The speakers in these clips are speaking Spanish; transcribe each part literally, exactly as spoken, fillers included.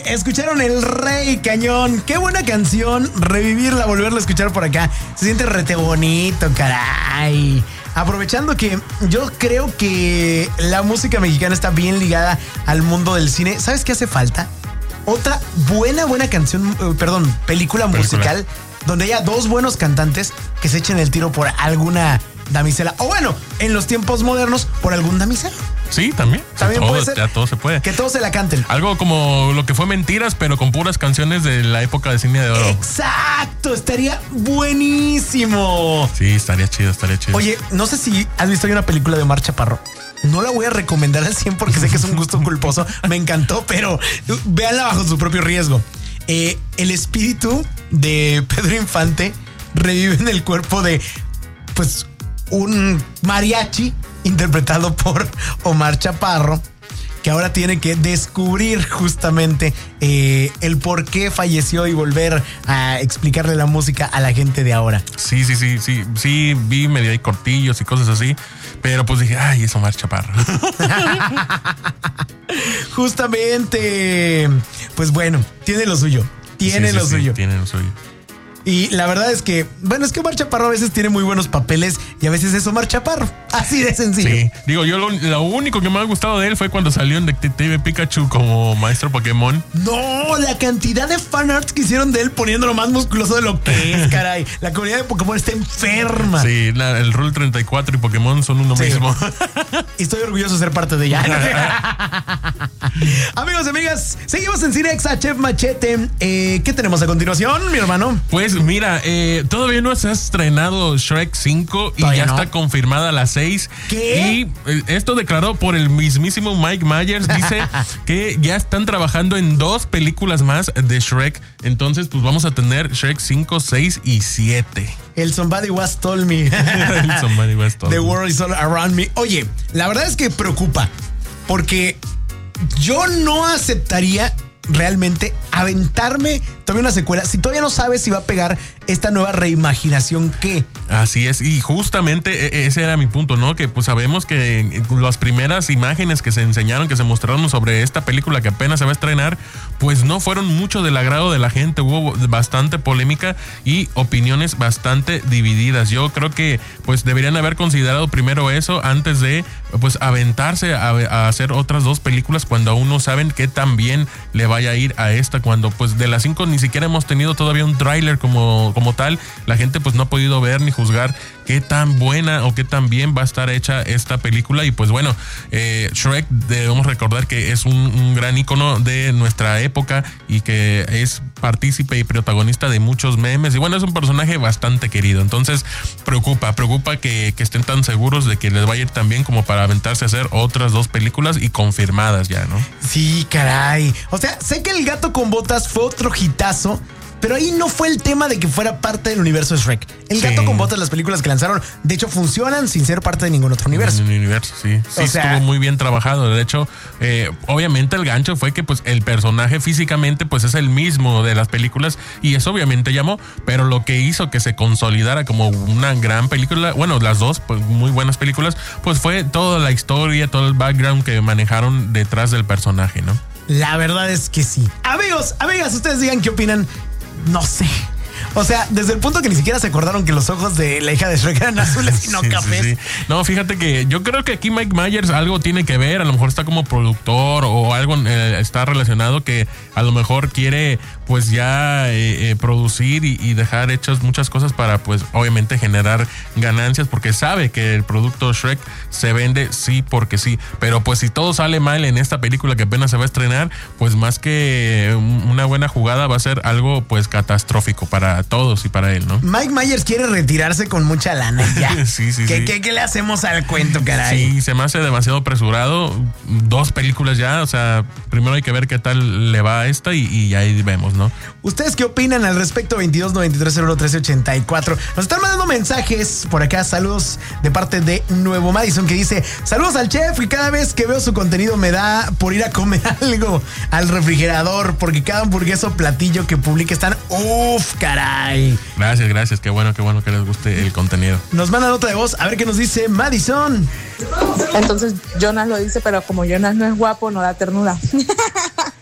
escucharon El Rey Cañón. Qué buena canción. Revivirla, volverla a escuchar por acá. Se siente rete bonito, caray. Aprovechando que yo creo que la música mexicana está bien ligada al mundo del cine. ¿Sabes qué hace falta? Otra buena, buena canción, eh, perdón, película, película musical donde haya dos buenos cantantes que se echen el tiro por alguna damisela. O bueno, en los tiempos modernos, por algún damisela. Sí, también. También todo, puede ser. Ya todo se puede. Que todos se la canten. Algo como lo que fue Mentiras, pero con puras canciones de la época de cine de oro. Exacto, estaría buenísimo. Sí, estaría chido, estaría chido. Oye, no sé si has visto hoy una película de Omar Chaparro. No la voy a recomendar al cien porque sé que es un gusto culposo. Me encantó, pero véanla bajo su propio riesgo. Eh, el espíritu de Pedro Infante revive en el cuerpo de, pues, un mariachi interpretado por Omar Chaparro, que ahora tiene que descubrir justamente eh, el por qué falleció y volver a explicarle la música a la gente de ahora. Sí, sí, sí, sí, sí, vi medio ahí cortillos y cosas así, pero pues dije, ay, es Omar Chaparro. Justamente, pues bueno, tiene lo suyo, tiene sí, sí, lo sí, suyo. Tiene lo suyo. Y la verdad es que, bueno, es que Omar Chaparro a veces tiene muy buenos papeles y a veces es Omar Chaparro. Así de sencillo. Sí, digo, yo lo, lo único que me ha gustado de él fue cuando salió en Detective Pikachu como maestro Pokémon. No, la cantidad de fanarts que hicieron de él poniéndolo más musculoso de lo que es, caray. La comunidad de Pokémon está enferma. Sí, la, el Rule treinta y cuatro y Pokémon son uno sí. mismo. Y estoy orgulloso de ser parte de ella. Amigos y amigas, seguimos en Cinexa, Chef Machete. Eh, ¿Qué tenemos a continuación, mi hermano? Pues mira, eh, todavía no se ha estrenado Shrek cinco y ya no. está confirmada la seis. ¿Qué? Y eh, esto declarado por el mismísimo Mike Myers. Dice que ya están trabajando en dos películas más de Shrek. Entonces, pues vamos a tener Shrek cinco, seis y siete. El Somebody Was Told Me. El Somebody Was Told The Me. World Is All Around Me. Oye, la verdad es que preocupa, porque yo no aceptaría realmente aventarme todavía una secuela si todavía no sabes si va a pegar esta nueva reimaginación que. Así es, y justamente ese era mi punto, ¿no? Que pues sabemos que las primeras imágenes que se enseñaron, que se mostraron sobre esta película que apenas se va a estrenar, pues no fueron mucho del agrado de la gente. Hubo bastante polémica y opiniones bastante divididas. Yo creo que pues deberían haber considerado primero eso antes de pues aventarse a, a hacer otras dos películas cuando aún no saben qué tan bien le vaya a ir a esta, cuando pues de las cinco ni siquiera hemos tenido todavía un tráiler como, como tal. La gente pues no ha podido ver ni juzgar qué tan buena o qué tan bien va a estar hecha esta película. Y pues bueno, eh, Shrek debemos recordar que es un, un gran ícono de nuestra época y que es partícipe y protagonista de muchos memes, y bueno, es un personaje bastante querido. Entonces preocupa, preocupa que, que estén tan seguros de que les va a ir tan bien como para aventarse a hacer otras dos películas y confirmadas ya, ¿no? Sí, caray. O sea, sé que El Gato con Botas fue otro hitazo, pero ahí no fue el tema de que fuera parte del universo de Shrek. El sí. Gato con Botas, las películas que lanzaron, de hecho funcionan sin ser parte de ningún otro universo. En el universo, sí. Sí, o sea, estuvo muy bien trabajado. De hecho, eh, obviamente el gancho fue que pues el personaje físicamente pues es el mismo de las películas y eso obviamente llamó, pero lo que hizo que se consolidara como una gran película, bueno, las dos pues muy buenas películas, pues fue toda la historia, todo el background que manejaron detrás del personaje, ¿no? La verdad es que sí. Amigos, amigas, ustedes digan qué opinan. No sé. O sea, desde el punto que ni siquiera se acordaron que los ojos de la hija de Shrek eran azules y no sí, cafés. Sí, sí. No, fíjate que yo creo que aquí Mike Myers algo tiene que ver. A lo mejor está como productor o algo eh, está relacionado, que a lo mejor quiere pues ya eh, eh, producir y, y dejar hechas muchas cosas para pues obviamente generar ganancias, porque sabe que el producto Shrek se vende sí porque sí. Pero pues si todo sale mal en esta película que apenas se va a estrenar, pues más que una buena jugada va a ser algo pues catastrófico para todos y para él, ¿no? Mike Myers quiere retirarse con mucha lana ya. sí, sí, ¿Qué, sí. ¿qué, ¿Qué le hacemos al cuento, caray? Sí, se me hace demasiado apresurado. Dos películas ya, o sea, primero hay que ver qué tal le va a esta y, y ahí vemos, ¿no? ¿Ustedes qué opinan al respecto? veintidós noventa y tres cero uno trece ochenta y cuatro. Nos están mandando mensajes por acá. Saludos de parte de Nuevo Madison, que dice: saludos al chef, y cada vez que veo su contenido me da por ir a comer algo al refrigerador, porque cada hamburguesa o platillo que publica están uff, caray. Gracias, gracias. Qué bueno, qué bueno que les guste el contenido. Nos manda nota de voz, a ver qué nos dice Madison. Entonces Jonas lo dice, pero como Jonas no es guapo, no da ternura.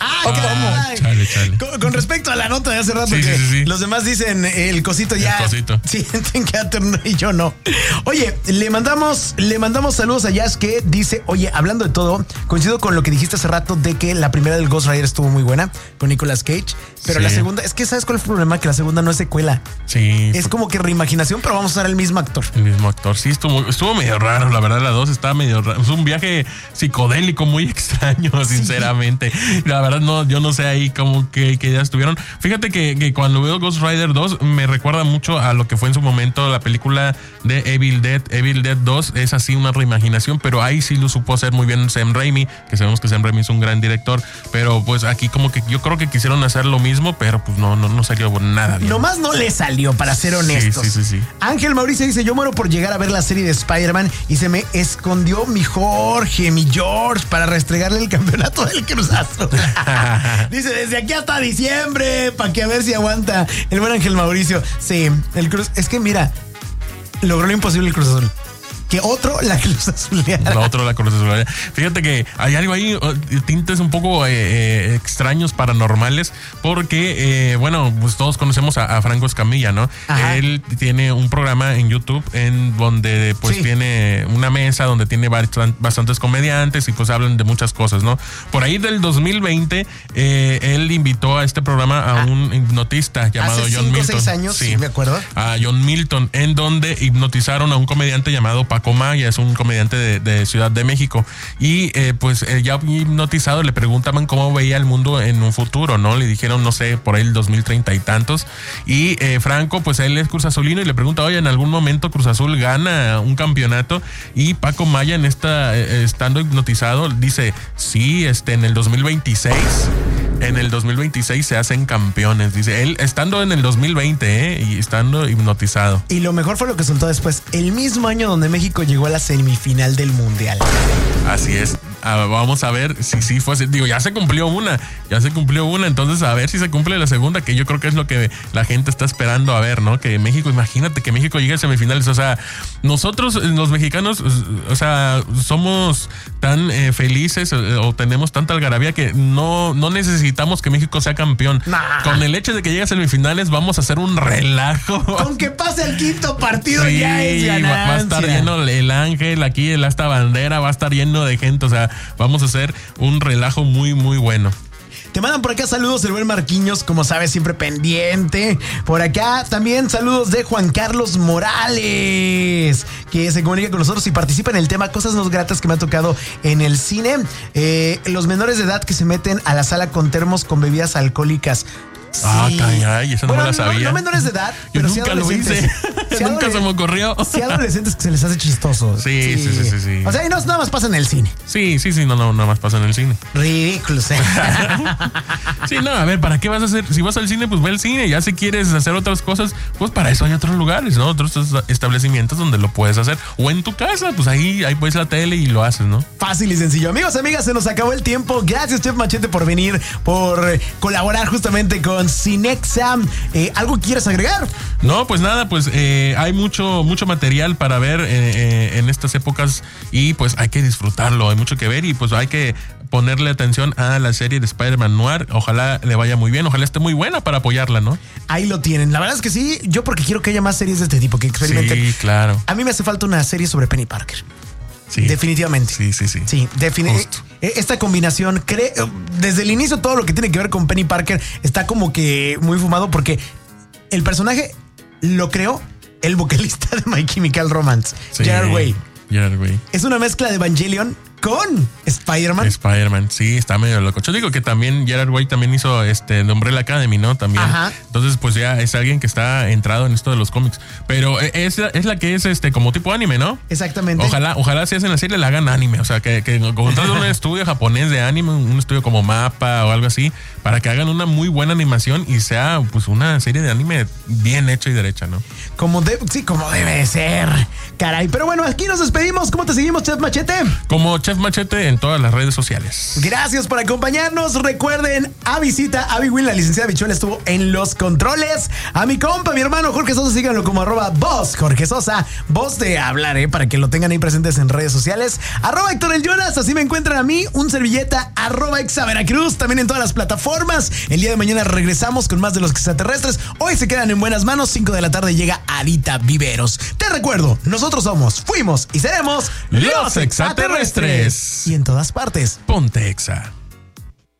Ah, Oh, chale, chale. Con, con respecto a la nota de hace rato, Sí, que sí, sí, sí. los demás dicen el cosito ya. El cosito. Sienten que Aterno y yo no. Oye, le mandamos, le mandamos saludos a Jazz, que dice, oye, hablando de todo, coincido con lo que dijiste hace rato de que la primera del Ghost Rider estuvo muy buena con Nicolas Cage, pero Sí. la segunda, es que ¿sabes cuál es el problema? Que la segunda no es secuela. Sí. Es como que reimaginación, pero vamos a usar el mismo actor. El mismo actor. Sí, estuvo, estuvo medio raro, la verdad, la dos estaba medio raro. Es un viaje psicodélico muy extraño, sinceramente. La verdad, no, yo no sé ahí cómo que, que ya estuvieron. Fíjate que, que cuando veo Ghost Rider dos me recuerda mucho a lo que fue en su momento la película de Evil Dead. Evil Dead dos es así una reimaginación, pero ahí sí lo supo hacer muy bien Sam Raimi, que sabemos que Sam Raimi es un gran director, pero pues aquí como que yo creo que quisieron hacer lo mismo, pero pues no, no, no salió nada bien. Nomás no le salió, para ser honestos. Sí, sí, sí, sí. Ángel Mauricio dice, yo muero por llegar a ver la serie de Spider-Man y se me escondió mi Jorge, mi George, para restregarle el campeonato del Cruz Azul. Dice, desde aquí hasta diciembre, para que a ver si aguanta el buen Ángel Mauricio. Sí, el Cruz, es que mira, logró lo imposible el Cruz Azul. Que otro la Cruz Azuleara. La otra la Cruz Azuleara. Fíjate que hay algo ahí, tintes un poco eh, eh, extraños, paranormales, porque, eh, bueno, pues todos conocemos a, a Franco Escamilla, ¿no? Ajá. Él tiene un programa en YouTube en donde pues Sí. tiene una mesa donde tiene bastan- bastantes comediantes y pues hablan de muchas cosas, ¿no? Por ahí del dos mil veinte, eh, él invitó a este programa a Ah. un hipnotista llamado Hace John cinco o Milton. seis años, sí, me acuerdo. A John Milton, en donde hipnotizaron a un comediante llamado Paco Maya, es un comediante de, de Ciudad de México, y eh, pues eh, ya hipnotizado le preguntaban cómo veía el mundo en un futuro, ¿no? Le dijeron, no sé, por ahí el dos mil treinta y tantos, y eh, Franco, pues él es Cruz Azulino y le pregunta, oye, ¿en algún momento Cruz Azul gana un campeonato? Y Paco Maya, en esta, eh, estando hipnotizado, dice, sí, este, en el dos mil veintiséis en el dos mil veintiséis se hacen campeones, dice él, estando en el dos mil veinte, ¿eh? Y estando hipnotizado. Y lo mejor fue lo que soltó después, el mismo año donde México llegó a la semifinal del Mundial. Así es. Ah, vamos a ver si sí fue así. Digo, ya se cumplió una, ya se cumplió una, entonces a ver si se cumple la segunda, que yo creo que es lo que la gente está esperando a ver, ¿no? Que México, imagínate que México llegue a semifinales, o sea, nosotros los mexicanos, o sea, somos tan eh, felices eh, o tenemos tanta algarabía que no, no necesitamos que México sea campeón. Nah. Con el hecho de que llegue a semifinales vamos a hacer un relajo. Con que pase el quinto partido Sí, ya es va, ganancia. va a estar lleno el Ángel, aquí el asta bandera, va a estar lleno de gente, o sea, vamos a hacer un relajo muy, muy bueno. Te mandan por acá saludos el buen Marquinhos, como sabes, siempre pendiente. Por acá también saludos de Juan Carlos Morales, que se comunica con nosotros y participa en el tema cosas no gratas que me ha tocado en el cine. Eh, los menores de edad que se meten a la sala con termos con bebidas alcohólicas. Ah, Sí. caray, esa no Bueno, me la sabía. No, no menores de edad, Yo pero sí nunca lo hice. adolescentes. Sí, Nunca adole- se me ocurrió. Sí, adolescentes que se les hace chistoso. Sí, sí, sí, sí, sí. O sea, y no nada más pasa en el cine. Sí, sí, sí, no, no, nada más pasa en el cine. Ridículos, ¿eh? Sí, no, a ver, ¿para qué vas a hacer? Si vas al cine, pues ve al cine. Ya si quieres hacer otras cosas, pues para eso hay otros lugares, ¿no? Otros establecimientos donde lo puedes hacer. O en tu casa, pues ahí, ahí puedes la tele y lo haces, ¿no? Fácil y sencillo. Amigos, amigas, se nos acabó el tiempo. Gracias, Chef Machete, por venir, por eh, colaborar justamente con Cinexa. Eh, ¿Algo quieres agregar? No, pues nada, pues eh, hay mucho, mucho material para ver eh, eh, en estas épocas y pues hay que disfrutarlo, hay mucho que ver y pues hay que ponerle atención a la serie de Spider-Man Noir. Ojalá le vaya muy bien, ojalá esté muy buena para apoyarla, ¿no? Ahí lo tienen. La verdad es que sí, yo porque quiero que haya más series de este tipo que experimenten. Sí, claro. A mí me hace falta una serie sobre Penny Parker. Sí. Definitivamente. Sí, sí, sí. Sí, definitivamente. Esta combinación, cre- desde el inicio todo lo que tiene que ver con Penny Parker está como que muy fumado porque el personaje lo creó el vocalista de My Chemical Romance, Sí. Gerard Way. Gerard Way. Es una mezcla de Evangelion con Spider-Man. Spider-Man, sí, está medio loco. Yo digo que también Gerard Way también hizo este The Umbrella Academy, ¿no? También. Ajá. Entonces, pues ya es alguien que está entrado en esto de los cómics. Pero es, es la que es este como tipo anime, ¿no? Exactamente. Ojalá, ojalá si hacen la serie la hagan anime. O sea, que, que contraten un estudio japonés de anime, un estudio como Mapa o algo así, para que hagan una muy buena animación y sea pues una serie de anime bien hecha y derecha, ¿no? Como de, sí, como debe ser. Caray. Pero bueno, aquí nos despedimos. ¿Cómo te seguimos, Chef Machete? Como Chef Chef Machete en todas las redes sociales. Gracias por acompañarnos. Recuerden, a visita Abby Win, la licenciada Bichuela estuvo en los controles. A mi compa, mi hermano Jorge Sosa, síganlo como arroba voz Jorge Sosa, voz de hablar, eh, para que lo tengan ahí presentes en redes sociales. Arroba Héctor el Jonas, así me encuentran a mí. Un servilleta, arroba Exa Veracruz, también en todas las plataformas. El día de mañana regresamos con más de los extraterrestres. Hoy se quedan en buenas manos. cinco de la tarde llega Arita Viveros. Te recuerdo, nosotros somos, fuimos y seremos los extraterrestres. Y en todas partes, ponte Exa.